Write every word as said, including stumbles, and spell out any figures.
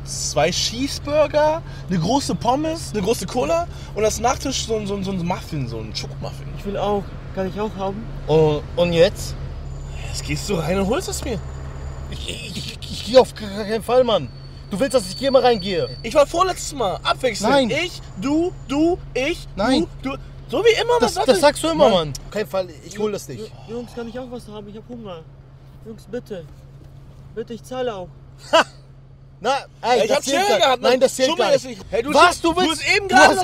zwei Cheeseburger, eine große Pommes, eine große Cola und als Nachtisch so, so, so ein Muffin, so ein Schokomuffin. Ich will auch. Kann ich auch haben? Und, und jetzt? Jetzt gehst du rein und holst es mir. Ich, ich, ich, ich gehe auf keinen Fall, Mann. Du willst, dass ich hier mal reingehe? Ich war vorletztes Mal. Abwechselnd. Nein. Ich, du, du, ich, Nein. du, du. So wie immer. Das, was das sagst du immer, Mann. Mann. Auf keinen Fall, ich hol das nicht. Jungs, kann ich auch was haben? Ich hab Hunger. Jungs, bitte. Bitte, ich zahle auch. Na, ey, Ja, ich das hab zählt Schere gar- gehabt. Mann. Nein, das zählt Schon gar mal nicht. jetzt nicht. Hey, du Was? hast- Du du willst? hast eben Du gerade hast